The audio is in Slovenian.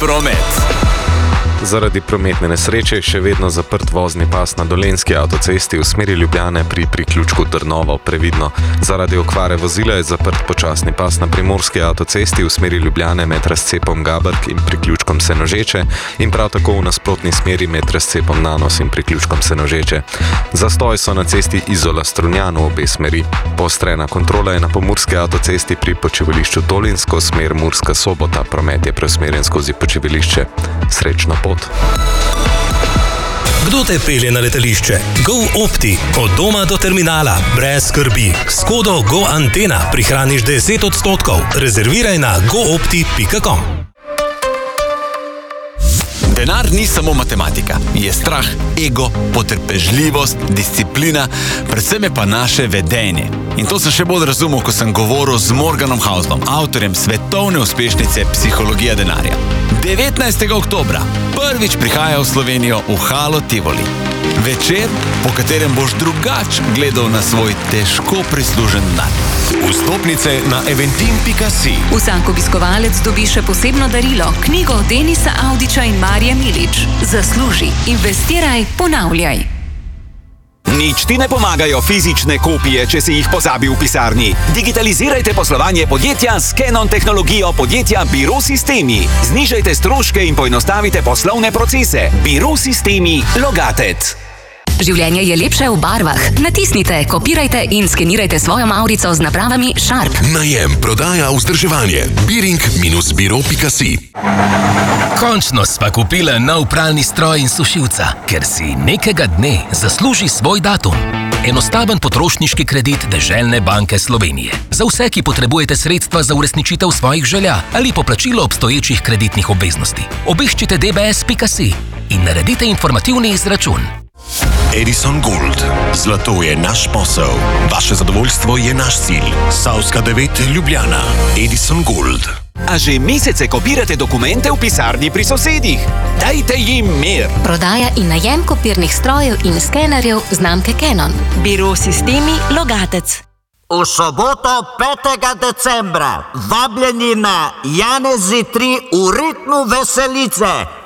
promet. Zaradi prometne nesreče je še vedno zaprt vozni pas na Dolenjski avtocesti v smeri Ljubljane pri priključku Trnovo. Previdno. Zaradi okvare vozila je zaprt počasni pas na Primorski avtocesti v smeri Ljubljane med razcepom Gabrk in priključkom Senožeče in prav tako v nasprotni smeri med razcepom Nanos in priključkom Senožeče. Zastoj so na cesti Izola-Strunjan v obe smeri. Poostrena kontrola je na pomurski avtocesti pri počivališču Dolinsko, smer Murska Sobota. Promet je preusmerjen skozi počivališče. Srečno pot. Kdo te pelje na letališče? GoOpti. Od doma do terminala. Brez skrbi. S kodo GoAntena prihraniš 10%. Rezerviraj na goopti.com. Denar ni samo matematika. Je strah, ego, potrpežljivost, disciplina, predvsem je pa naše vedenje. In to sem še bolj razumel, ko sem govoril z Morganom Houselom, avtorjem svetovne uspešnice Psihologija denarja. 19. oktobra prvič prihaja v Slovenijo v Halo Tivoli. Večer, po katerem boš drugač gledal na svoj težko prislužen dan. Vstopnice na eventim.si. Vsak obiskovalec dobi še posebno darilo, knjigo Denisa Avdića in Marije Milič. Zasluži, investiraj, ponavljaj. Nič ti ne pomagajo fizične kopije, če si jih pozabi v pisarni. Digitalizirajte poslovanje podjetja s Canon tehnologijo podjetja Biro Sistemi. Znižajte stroške in poenostavite poslovne procese. Biro Sistemi Logatec. Življenje je lepše v barvah. Natisnite, kopirajte in skenirajte svojo mavrico z napravami Sharp. Najem, prodaja, vzdrževanje. Biring-biro.si. Končno sva kupila nov pralni stroj in sušilca, ker si nekega dne zasluži svoj datum. Enostaven potrošniški kredit Deželne banke Slovenije. Za vse, ki potrebujete sredstva za uresničitev svojih želja ali poplačilo obstoječih kreditnih obveznosti. Obiščite dbs.si in naredite informativni izračun. Edison Gold. Zlato je naš posel. Vaše zadovoljstvo je naš cilj. Savska 9, Ljubljana. Edison Gold. A že mesece kopirate dokumente v pisarni pri sosedih? Dajte jim mir. Prodaja in najem kopirnih strojev in skenerjev znamke Canon. Biro Sistemi Logatec. V soboto 5. decembra vabljeni na Janezi 3 v ritmu veselice.